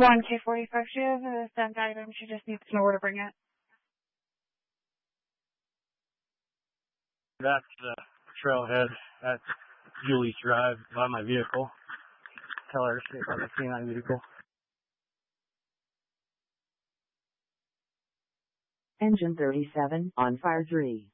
1K45, she has a sent item. She just needs to know where to bring it. That's the trailhead at Julie's Drive by my vehicle. Tell her to stay by the C9 vehicle. Engine 37 on fire 3.